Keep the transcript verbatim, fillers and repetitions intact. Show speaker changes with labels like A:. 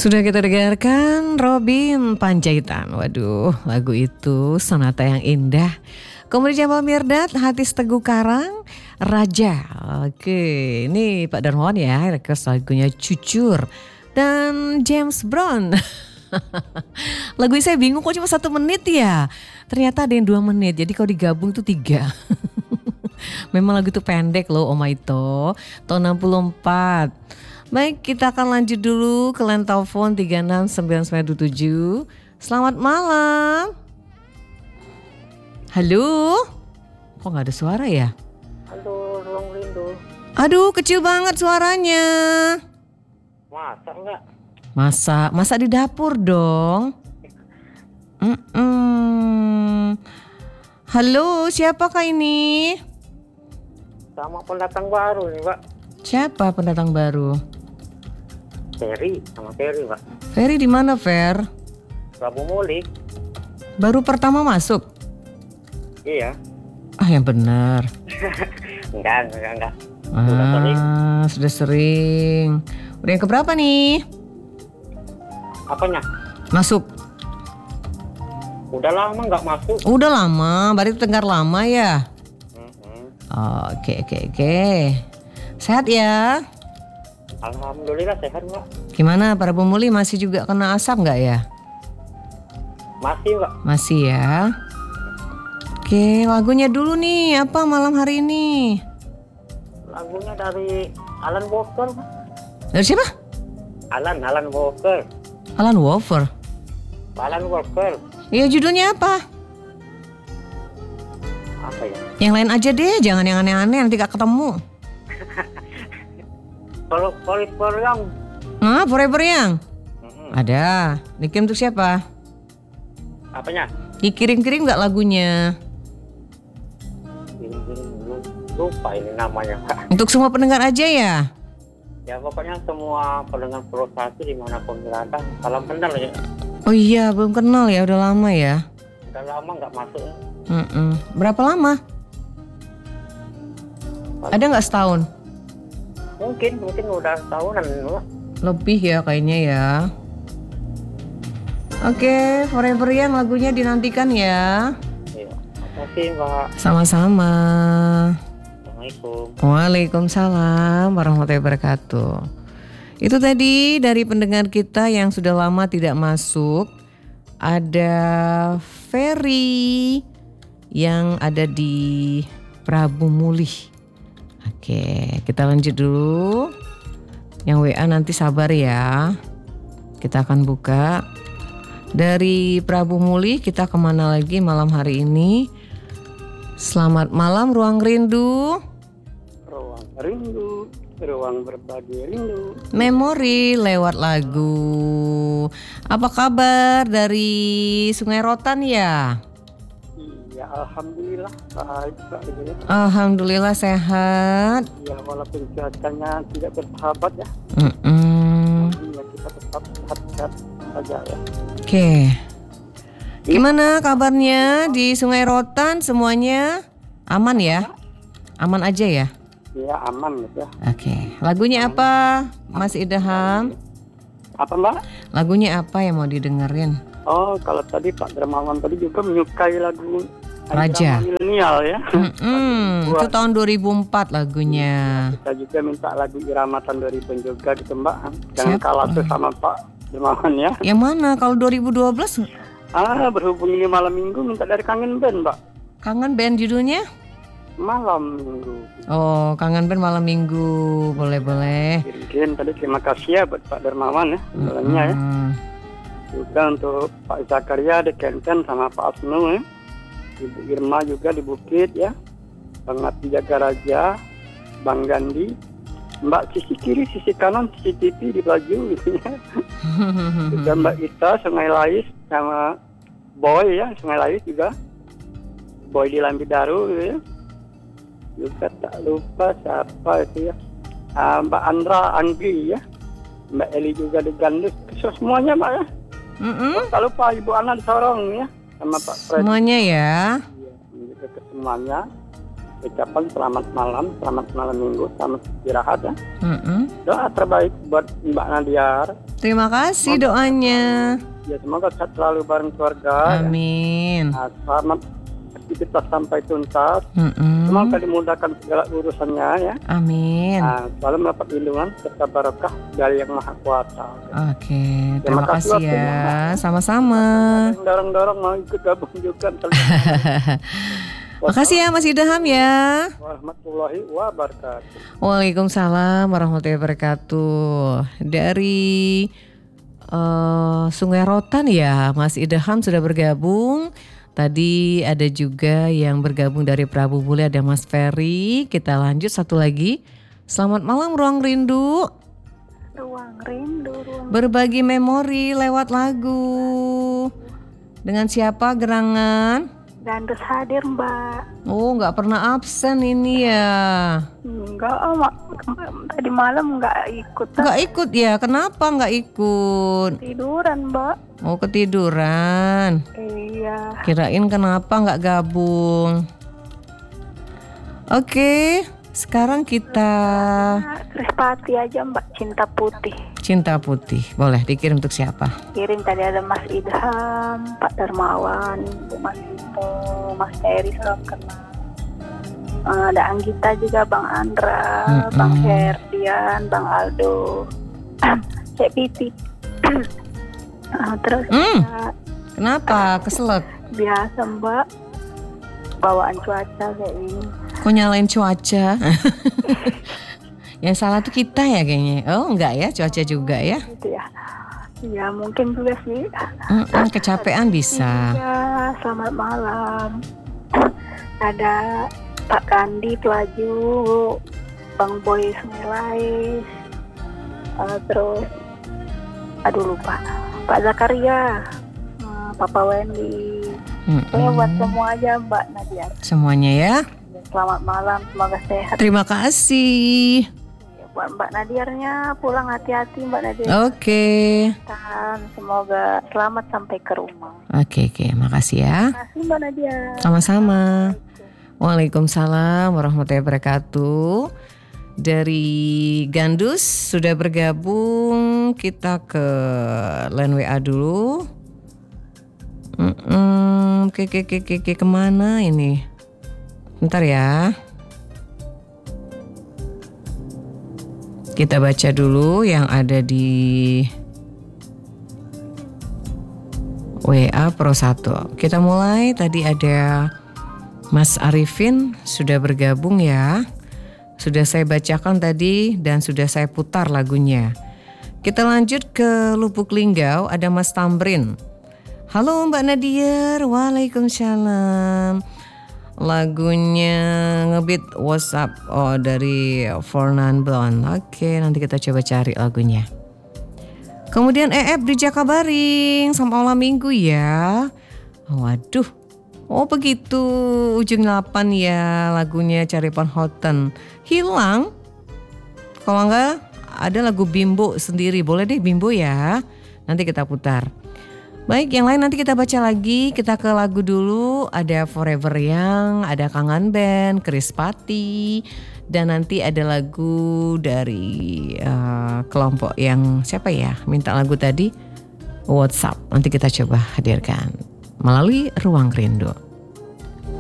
A: Sudah kita dengarkan Robin Panjaitan. Waduh, lagu itu sonata yang indah. Kemudian Jamal Mirdad, Hati Teguh Karang, Raja. Oke, ini Pak Darmawan ya, request lagunya Cucur. Dan James Brown. Lagu ini saya bingung kok cuma satu menit ya. Ternyata ada yang dua menit, jadi kalau digabung tuh tiga. Memang lagu itu pendek loh, Omaito. Tahun enam puluh empat. Baik, kita akan lanjut dulu ke line telepon tiga enam sembilan sembilan tujuh. Selamat malam. Halo? Kok gak ada suara ya?
B: Halo, Ruang Rindu.
A: Aduh, kecil banget suaranya.
B: Masa enggak?
A: Masa, masa di dapur dong. Mm-mm. Halo, siapakah ini?
B: Sama pendatang baru nih, Pak.
A: Siapa pendatang baru?
B: Ferry, sama Ferry, Pak.
A: Ferry di mana, Fer?
B: Rabu Muli.
A: Baru pertama masuk?
B: Iya.
A: Ah, yang benar.
B: Enggak, enggak, enggak.
A: Ah,
B: Udah sering.
A: sudah sering. Udah yang keberapa nih?
B: Apanya?
A: Masuk.
B: Udah lama enggak masuk.
A: Udah lama, berarti tenggar lama ya?
B: Mm-hmm.
A: Oke, oke, oke. Sehat ya?
B: Alhamdulillah sehat, Pak.
A: Gimana, para pemuli masih juga kena asap nggak ya?
B: Masih, Pak.
A: Masih ya. Oke, lagunya dulu nih, apa malam hari ini?
B: Lagunya dari Alan Walker, Pak.
A: Dari siapa?
B: Alan, Alan Walker.
A: Alan Walker.
B: Alan Walker.
A: Iya, judulnya apa?
B: Apa ya?
A: Yang lain aja deh, jangan yang aneh-aneh, nanti gak ketemu.
B: Kalau Forever Young.
A: Nah, Forever Young?
B: Mm-hmm.
A: Ada. Dikirim untuk siapa?
B: Apanya?
A: Dikirim-kirim gak lagunya?
B: Lupa ini namanya, Pak.
A: Untuk semua pendengar aja ya?
B: Ya pokoknya semua pendengar frustasi dimanapun berada, salam kenal ya.
A: Oh iya, belum kenal ya, udah lama ya?
B: Udah lama nggak masuk.
A: Mm-mm. Berapa lama? Ada nggak setahun?
B: Mungkin, mungkin udah tahunan, Pak.
A: Lebih ya kayaknya ya. Oke, Forever Young lagunya dinantikan ya.
B: Iya, makasih, Pak.
A: Sama-sama.
B: Assalamualaikum.
A: Waalaikumsalam warahmatullahi wabarakatuh. Itu tadi dari pendengar kita yang sudah lama tidak masuk. Ada Ferry yang ada di Prabu Mulih. Oke, kita lanjut dulu. Yang W A nanti sabar ya. Kita akan buka. Dari Prabu Mulih kita kemana lagi malam hari ini? Selamat malam Ruang Rindu.
B: Ruang Rindu, ruang berbagi rindu.
A: Memori lewat lagu. Apa kabar dari Sungai Rotan ya?
B: Iya, alhamdulillah baik, Pak.
A: Alhamdulillah sehat.
B: Ya walaupun cuacanya tidak bersahabat ya.
A: Mm-mm.
B: Ya kita tetap sehat-sehat saja ya.
A: Oke. Gimana kabarnya di Sungai Rotan, semuanya aman ya? Aman aja ya?
B: Iya aman gitu ya.
A: Oke. Lagunya apa Mas Idham?
B: Apa, Mbak?
A: Lagunya apa yang mau didengerin?
B: Oh, kalau tadi Pak Dermawan tadi juga menyukai lagu
A: Raja.
B: Milenial ya.
A: Mm-mm. Itu tahun dua ribu empat lagunya.
B: Kita juga minta lagu Irama tahun dua ribu juga gitu, Mbak. Jangan
A: Siapa?
B: kalah tuh sama Pak Dermawan ya.
A: Yang mana? Kalau dua ribu dua belas
B: Ah, berhubung ini malam minggu minta dari Kangen Band, Mbak.
A: Kangen Band judulnya?
B: Malam minggu.
A: Oh, Kangen Band malam minggu. Boleh-boleh.
B: Kirim tadi terima kasih ya buat Pak Dermawan ya. Sebelumnya ya.
A: Hmm.
B: Juga untuk Pak Zakaria di Kenten sama Pak Asnu ya. Ibu Irma juga di Bukit ya. Bang Ati Jagaraja, Bang Gandhi, Mbak sisi kiri, sisi kanan, C C T V di baju gitu ya. Juga Mbak Ita, Sungai Lais sama Boy ya, Sungai Lais juga. Boy di Lampidaru gitu ya. Juga tak lupa siapa itu ya. Uh, Mbak Andra Anggi ya. Mbak Eli juga di Gandus. Semuanya Mbak ya.
A: Mm-mm.
B: Tak lupa Ibu Ana di Sorong ya. Sama Pak Fred.
A: Semuanya ya.
B: Iya, juga ke semuanya. ucapan selamat malam, selamat malam minggu, selamat istirahat ya.
A: Mm-mm.
B: Doa terbaik buat Mbak Nadiar.
A: Terima kasih doanya.
B: Ya semoga sehat selalu bareng keluarga.
A: Amin.
B: Ya. Nah, selamat aktivitas sampai tuntas.
A: Mm-mm.
B: Semoga dimudahkan segala urusannya ya.
A: Amin.
B: Nah, selalu mendapat lindungan serta barokah dari Yang Maha Kuasa.
A: Oke, terima,
B: Terima kasih
A: kasih ya.
B: waktunya.
A: Sama-sama.
B: Dorong-dorong mau ikut gabung juga.
A: Makasih ya Mas Idham ya.
B: Warahmatullahi wabarakatuh.
A: Waalaikumsalam warahmatullahi wabarakatuh. Dari uh, Sungai Rotan ya, Mas Idham sudah bergabung. Tadi ada juga yang bergabung dari Prabu Muli, ada Mas Ferry. Kita lanjut satu lagi. Selamat malam Ruang Rindu.
C: Ruang Rindu, ruang
A: Berbagi memori lewat lagu. Dengan siapa gerangan?
C: Gandus hadir Mbak.
A: Oh, nggak pernah absen ini ya.
C: Enggak, oh, mak- tadi malam nggak ikut.
A: Nggak ikut ya? Kenapa nggak ikut?
C: Tiduran Mbak.
A: Oh, ketiduran.
C: Iya.
A: Kirain kenapa nggak gabung. Oke, sekarang kita
C: Nah, Krispati aja Mbak, Cinta Putih.
A: Cinta Putih. Boleh dikirim untuk siapa?
C: Kirim tadi ada Mas Idham, Pak Darmawan, Bu Mas Ito, Mas Eri, salam kenal. Eh, ada Anggita juga, Bang Andra,
A: Mm-mm.
C: Bang Herdian, Bang Aldo, Cek Piti. Ah, terus
A: Hmm.
C: ya,
A: Kenapa? Keselak?
C: biasa Mbak, bawaan cuaca kayak ini.
A: Kok nyalain cuaca? Yang salah tuh kita ya kayaknya. Oh enggak ya, cuaca juga ya.
C: Gitu ya. Ya mungkin juga sih.
A: Mm-mm, kecapean bisa.
C: Iya, selamat malam. Ada Pak Kandi Pelaju, Bang Boy Sumelais, uh, terus aduh lupa, Pak Zakaria, uh, Papa Wendy. Saya buat
A: Mm-mm.
C: semua aja Mbak Nadia.
A: Semuanya ya.
C: Selamat malam, semoga sehat.
A: Terima kasih.
C: Ya, buat Mbak Nadiarnya pulang hati-hati Mbak Nadia.
A: Oke.
C: Dan semoga selamat sampai ke rumah.
A: Oke, oke. Makasih ya.
C: Terima kasih Mbak Nadia.
A: Sama-sama. Waalaikumsalam warahmatullahi wabarakatuh. Dari Gandus sudah bergabung. Kita ke line W A dulu. Mm-mm. Oke, oke, oke, oke, oke. Kemana ini? Bentar ya. Kita baca dulu yang ada di W A Pro satu. Kita mulai, tadi ada Mas Arifin sudah bergabung ya. Sudah saya bacakan tadi dan sudah saya putar lagunya. Kita lanjut ke Lubuk Linggau, ada Mas Tamrin. Halo Mbak Nadia, waalaikumsalam. Lagunya Ngebeat WhatsApp, oh dari Fornan Blonde. Oke, nanti kita coba cari lagunya. Kemudian E F di Jakabaring sama malam minggu ya. Waduh, oh begitu, ujung delapan ya lagunya Caripan Hoten. Hilang, kalau enggak ada lagu Bimbo sendiri, boleh deh Bimbo ya. Nanti kita putar. Baik, yang lain nanti kita baca lagi. Kita ke lagu dulu. Ada Forever Young, ada Kangen Band, Krispati, dan nanti ada lagu dari uh, kelompok yang siapa ya? Minta lagu tadi WhatsApp. Nanti kita coba hadirkan melalui Ruang Rindu.